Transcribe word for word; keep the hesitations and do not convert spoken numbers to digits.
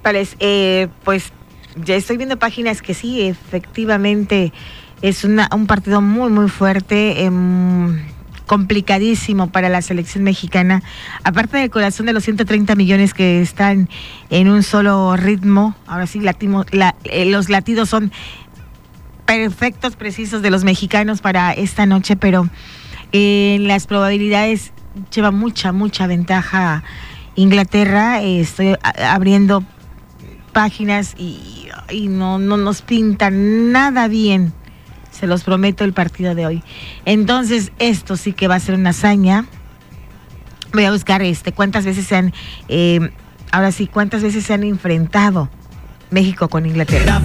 principales. Eh, pues ya estoy viendo páginas que sí, efectivamente es una, un partido muy, muy fuerte, eh, complicadísimo para la selección mexicana. Aparte del corazón de los ciento treinta millones que están en un solo ritmo, ahora sí, latimo, la, eh, los latidos son perfectos, precisos de los mexicanos para esta noche, pero eh, en las probabilidades lleva mucha, mucha ventaja Inglaterra. Eh, estoy a, abriendo páginas y, y no, no nos pintan nada bien, se los prometo, el partido de hoy. Entonces, esto sí que va a ser una hazaña. Voy a buscar este cuántas veces se han, eh, ahora sí, cuántas veces se han enfrentado México con Inglaterra.